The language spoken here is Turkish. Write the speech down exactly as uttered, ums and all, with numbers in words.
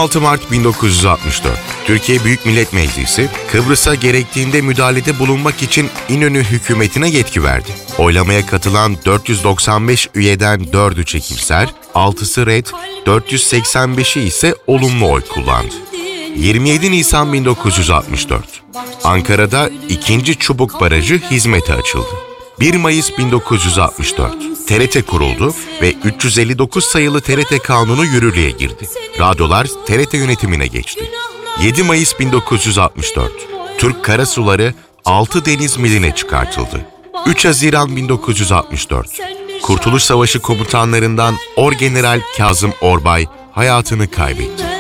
altı Mart bin dokuz yüz altmış dört. Türkiye Büyük Millet Meclisi, Kıbrıs'a gerektiğinde müdahalede bulunmak için İnönü hükümetine yetki verdi. Oylamaya katılan dört yüz doksan beş üyeden dördü çekimser, altısı red, dört yüz seksen beşi ise olumlu oy kullandı. yirmi yedi Nisan bin dokuz yüz altmış dört. Ankara'da ikinci Çubuk Barajı hizmete açıldı. bir Mayıs bin dokuz yüz altmış dört. T R T kuruldu ve üç yüz elli dokuz sayılı T R T Kanunu yürürlüğe girdi. Radyolar T R T yönetimine geçti. yedi Mayıs bin dokuz yüz altmış dört. Türk karasuları altı deniz miline çıkartıldı. üç Haziran bin dokuz yüz altmış dört. Kurtuluş Savaşı komutanlarından Orgeneral Kazım Orbay hayatını kaybetti.